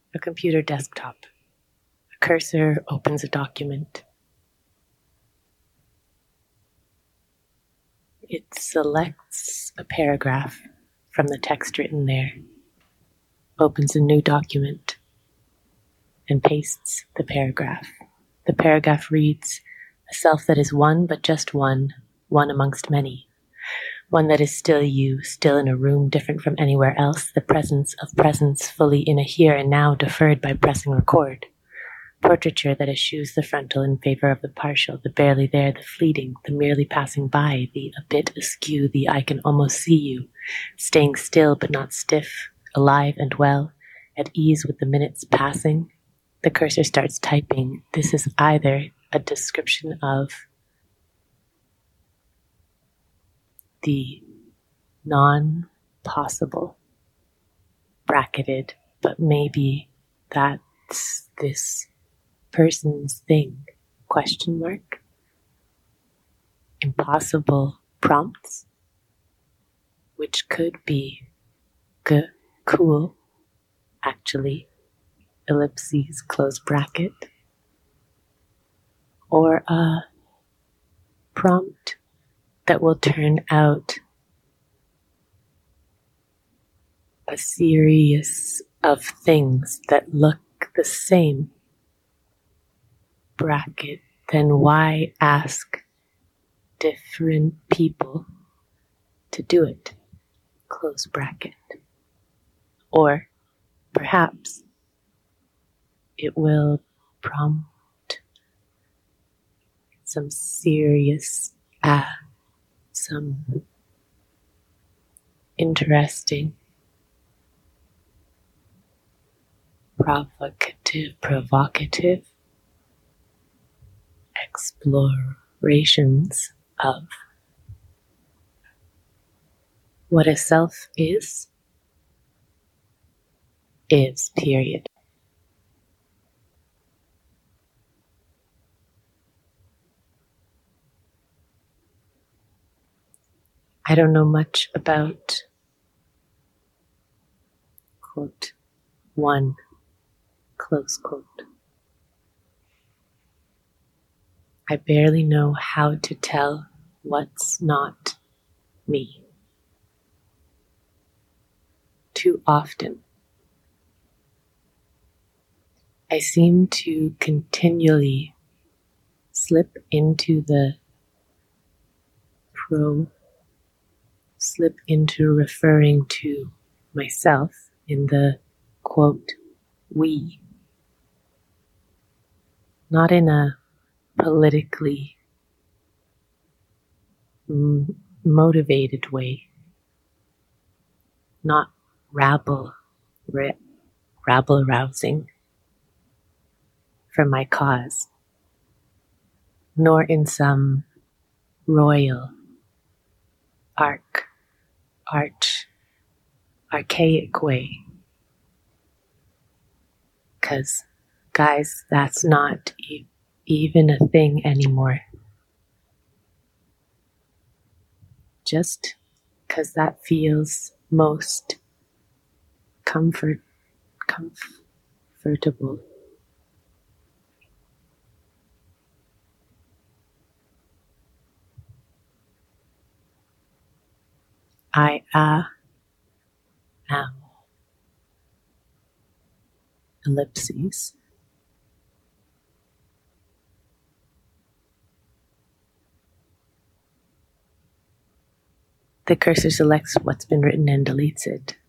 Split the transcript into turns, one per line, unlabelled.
a computer desktop. A cursor opens a document. It selects a paragraph from the text written there, opens a new document, and pastes the paragraph. The paragraph reads, "A self that is one, but just one amongst many. One that is still you, still in a room different from anywhere else, the presence of presence fully in a here and now deferred by pressing record. Portraiture that eschews the frontal in favor of the partial, the barely there, the fleeting, the merely passing by, the a bit askew, the I can almost see you, staying still but not stiff, alive and well, at ease with the minutes passing." The cursor starts typing. This is either a description of the non-possible, bracketed, but maybe that's this person's thing, question mark. Impossible prompts, which could be cool, actually, ellipses, close bracket, or a prompt that will turn out a series of things that look the same, bracket, then why ask different people to do it, close bracket. Or perhaps it will prompt some serious, some interesting, provocative explorations of what a self is, period. I don't know much about, quote, one, close quote. I barely know how to tell what's not me. Too often, I seem to continually slip into referring to myself in the quote, we. Not in a politically motivated way. Not rabble rousing for my cause, nor in some royal, archaic way. Because, guys, that's not even a thing anymore. Just because that feels most comfortable. I am ellipses. The cursor selects what's been written and deletes it.